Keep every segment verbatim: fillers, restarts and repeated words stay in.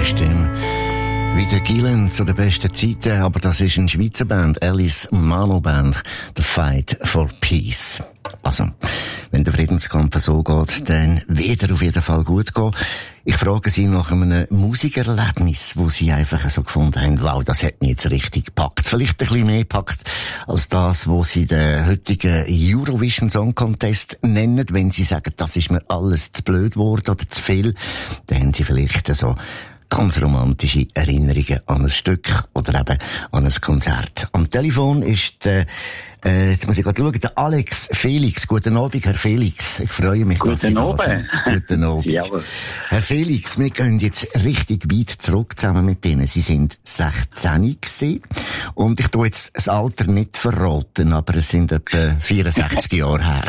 Stimme. Wie der Gillen zu den besten Zeiten, aber das ist eine Schweizer Band, Alice Mano Band, The Fight for Peace. Also, wenn der Friedenskampf so geht, dann wird er auf jeden Fall gut gehen. Ich frage Sie nach einem Musikerlebnis, wo Sie einfach so gefunden haben, wow, das hat mich jetzt richtig gepackt. Vielleicht ein bisschen mehr gepackt als das, was Sie den heutigen Eurovision Song Contest nennen. Wenn Sie sagen, das ist mir alles zu blöd geworden oder zu viel, dann haben Sie vielleicht so ganz romantische Erinnerungen an ein Stück oder eben an ein Konzert. Am Telefon ist der, äh, jetzt muss ich gerade schauen, der Alex Felix. Guten Abend, Herr Felix. Ich freue mich, dass Sie da sind. Guten Abend. Jawohl. Herr Felix, wir gehen jetzt richtig weit zurück zusammen mit Ihnen. Sie sind sechzehn gewesen. Und ich tue jetzt das Alter nicht verraten, aber es sind etwa vierundsechzig Jahre her.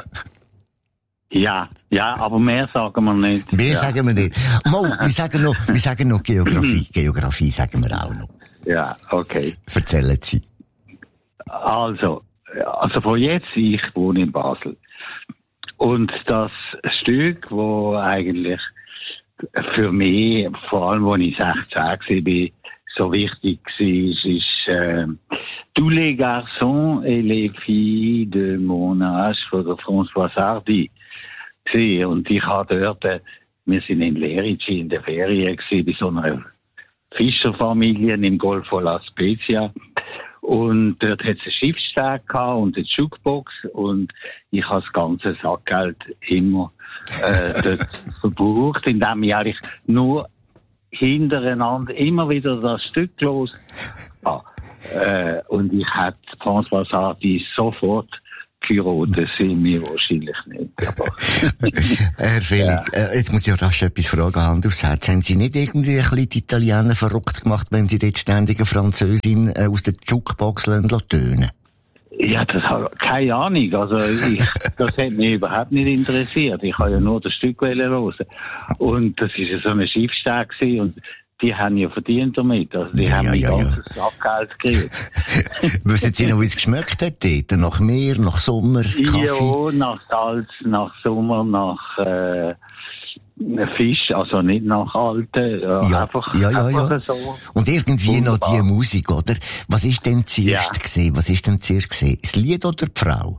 Ja, ja, aber mehr sagen wir nicht. Mehr ja. sagen wir nicht. Mal, wir sagen noch, wir sagen noch Geografie. Geografie sagen wir auch noch. Ja, okay. Erzählen Sie. Also, also von jetzt, ich wohne in Basel. Und das Stück, wo eigentlich für mich, vor allem, als ich sechzehn war, so wichtig war, ist, äh, Tous les garçons et les filles de mon âge von der François Hardy. Und ich habe dort, äh, wir sind in Lerici in der Ferien gewesen, bei so einer Fischerfamilie im Golf von La Spezia. Und dort hat es einen Schiffssteg gehabt und eine Jukebox und ich habe das ganze Sackgeld immer äh, dort verbraucht, indem ich eigentlich nur hintereinander immer wieder das Stück los habe. Äh, und ich hätte François Hardy sofort geheiratet, sind wir wahrscheinlich nicht. Aber Herr Felix, ja. äh, jetzt muss ich auch rasch etwas fragen, Hand aufs Herz. Haben Sie nicht irgendwie ein bisschen die Italiener verrückt gemacht, wenn Sie dort ständig eine Französin äh, aus der Jukebox tönen? Ja, das habe keine Ahnung. Also ich, das hat mich überhaupt nicht interessiert. Ich habe ja nur das Stück hören. Und das war so ein Schiffsteg gewesen und die haben ja verdient damit. Also die ja, haben ja, mein ganzes ja, ja. Sackgeld gekriegt. Wissen Sie noch, wie es geschmeckt hat dort? Nach Meer, nach Sommer, Kaffee? Ja, nach Salz, nach Sommer, nach äh, Fisch, also nicht nach Alten. Ja, ja, einfach, ja, ja, einfach ja. so. Und irgendwie wunderbar. Noch die Musik, oder? Was ist denn zuerst ja. gewesen? Was ist denn zuerst gewesen? Das Lied oder die Frau?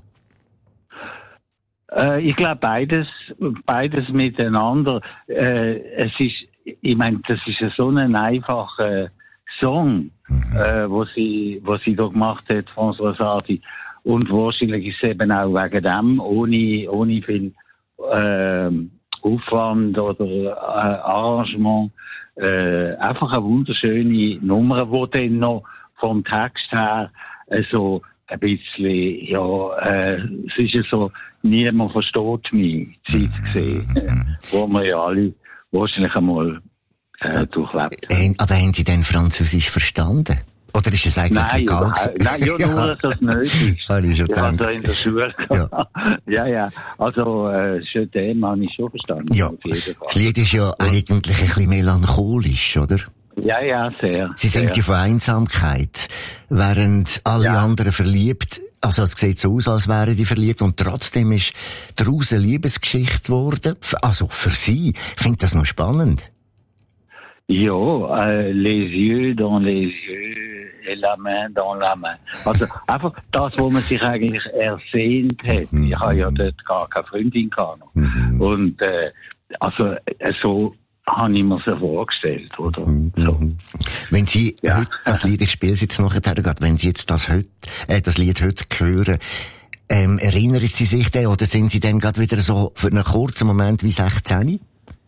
Äh, ich glaube beides, beides miteinander. Äh, es ist Ich meine, das ist ja so ein einfacher Song, mhm. äh, wo sie, wo sie da gemacht hat, François Hardy. Und wahrscheinlich ist es eben auch wegen dem, ohne, ohne viel, äh, Aufwand oder, äh, Arrangement, äh, einfach eine wunderschöne Nummer, die dann noch vom Text her, äh, so ein bisschen, ja, äh, es ist ja so, niemand versteht mich, Zeit gesehen, äh, wo wir ja alle wahrscheinlich einmal äh, durchlebt. Äh, aber haben Sie denn Französisch verstanden? Oder ist es eigentlich nein, egal? Nein, ja, nur, dass das nötig ist. Ich ich habe da in der Schule ja. ja, ja. Also, äh, schön dem habe ich schon verstanden. Ja. Das Lied ist ja eigentlich ein bisschen melancholisch, oder? Ja, ja, sehr. Sie singt ja von Einsamkeit, während alle ja. anderen verliebt. Also es sieht so aus, als wären die verliebt und trotzdem ist daraus eine Liebesgeschichte geworden. Also für Sie. Ich finde das noch spannend. Ja, äh, les yeux dans les yeux et la main dans la main. Also einfach das, wo man sich eigentlich ersehnt hat. Mhm. Ich habe ja dort gar keine Freundin gehabt. Mhm. Und äh, also äh, so habe ich mir so vorgestellt, oder? Mhm. So. Wenn Sie ja. heute das Lied, ich spiele es jetzt nachher gerade, wenn Sie jetzt das heute, äh, das Lied heute hören, ähm, erinnern Sie sich denn, oder sind Sie dann gerade wieder so für einen kurzen Moment wie sechzehn?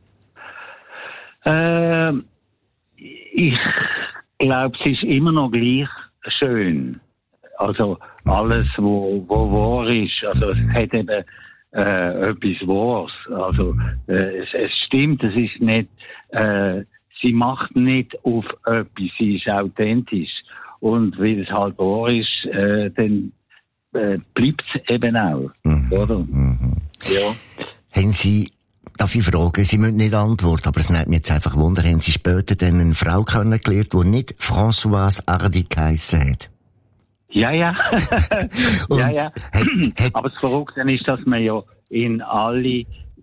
Ähm, ich glaube, es ist immer noch gleich schön. Also alles, wo, wo wahr ist, also es hat eben äh, etwas Wahres. Also äh, es, es stimmt, es ist nicht, äh, sie macht nicht auf etwas, sie ist authentisch. Und weil es halt wahr ist, äh, dann äh, bleibt es eben auch, mhm. oder? Mhm. Ja. Haben Sie, darf ich fragen, Sie müssen nicht antworten, aber es nimmt mich jetzt einfach Wunder, haben Sie später dann eine Frau kennengelernt, die nicht Françoise Hardy geheissen hat? Ja, ja. ja, ja. Aber das Verrückte ist, dass man ja in alle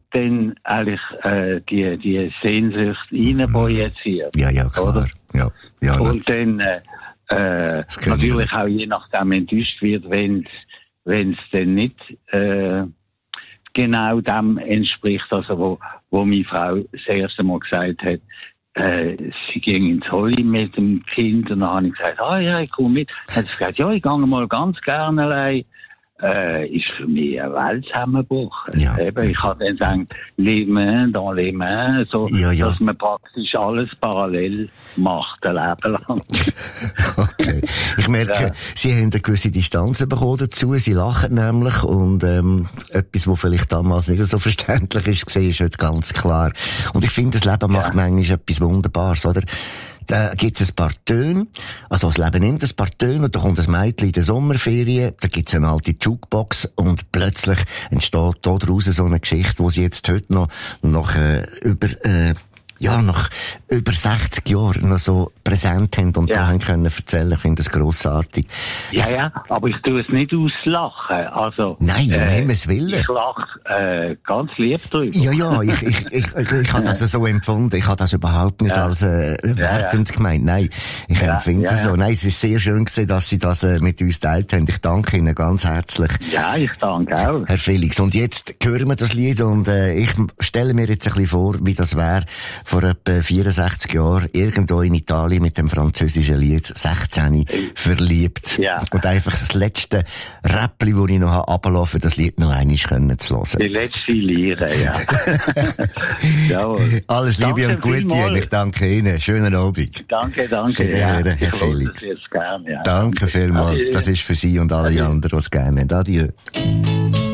dann eigentlich äh, die, die Sehnsucht reinprojiziert. Ja, ja, klar. Oder? Ja, ja, und dann äh, äh, natürlich auch je nachdem enttäuscht wird, wenn es dann nicht äh, genau dem entspricht, also wo, wo meine Frau das erste Mal gesagt hat, äh, sie ging ins Holly mit dem Kind, und dann habe ich gesagt, ah ja, ich komme mit. Dann hat sie gesagt, ja, ich gehe mal ganz gerne allein. Äh, ist für mich ein Weltzusammenbruch. Ja. Eben, ich habe dann gesagt, les mains dans les mains, so, ja, ja. dass man praktisch alles parallel macht, ein Leben lang. Okay. Ich merke, ja. Sie haben eine gewisse Distanz bekommen dazu, Sie lachen nämlich, und ähm, etwas, was vielleicht damals nicht so verständlich ist, ist heute ganz klar. Und ich finde, das Leben macht ja. manchmal etwas Wunderbares, oder? Da gibt's ein paar Töne, also das Leben nimmt ein paar Töne, und da kommt ein Mädchen in der Sommerferien, da gibt's eine alte Jukebox, und plötzlich entsteht da daraus so eine Geschichte, wo sie jetzt heute noch, noch äh, über, äh, ja, nach über sechzig Jahren noch so präsent haben und ja. da haben können erzählen. Ich finde das grossartig. Ja, ja, aber ich tue es nicht auslachen. Also, nein, um äh, Himmels Willen. Ich lache äh, ganz lieb drüber. Ja, ja, ich, ich, ich, ich, ich habe das so empfunden. Ich habe das überhaupt nicht ja. als äh, wertend ja, ja. gemeint. Nein, ich ja, empfinde ja, es so. Ja. Nein, es ist sehr schön gewesen, dass Sie das äh, mit uns geteilt haben. Ich danke Ihnen ganz herzlich. Ja, ich danke auch. Herr Felix. Und jetzt hören wir das Lied, und äh, ich stelle mir jetzt ein bisschen vor, wie das wäre, vor etwa vierundsechzig Jahren irgendwo in Italien mit dem französischen Lied sechzehn verliebt. Ja. Und einfach das letzte Räppli, das ich noch runterlassen für das Lied noch einmal können zu hören. Die letzte Lehre, ja. Jawohl. Alles Liebe danke und Gute, ich danke Ihnen. Schönen Abend. Danke, danke. Ja, Herr ich Felix. Jetzt gern, ja. Danke vielmals. Das ist für Sie und alle Adieu. Anderen, die es gerne haben. Adieu.